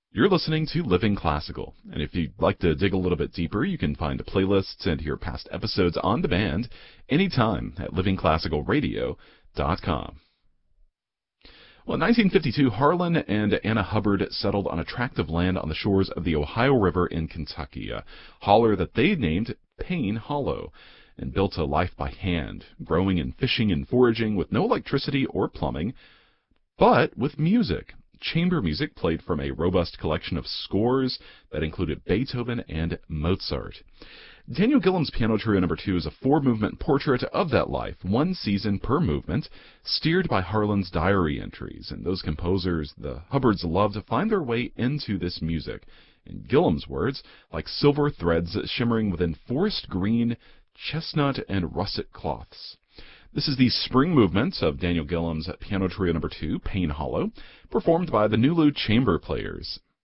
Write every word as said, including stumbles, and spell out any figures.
You're listening to Living Classical, and if you'd like to dig a little bit deeper, you can find playlists and hear past episodes on demand anytime at living classical radio dot com. Well, in nineteen fifty-two, Harlan and Anna Hubbard settled on a tract of land on the shores of the Ohio River in Kentucky, a holler that they named Payne Hollow, and built a life by hand, growing and fishing and foraging with no electricity or plumbing, but with music. Chamber music played from a robust collection of scores that included Beethoven and Mozart. Daniel Gillham's Piano Trio Number two is a four-movement portrait of that life, one season per movement, steered by Harlan's diary entries. And those composers, the Hubbards, love to find their way into this music. In Gillham's words, like silver threads shimmering within forest green, chestnut, and russet cloths. This is the spring movement of Daniel Gillham's Piano Trio Number two, Payne Hollow, performed by the Nulu Chamber Players.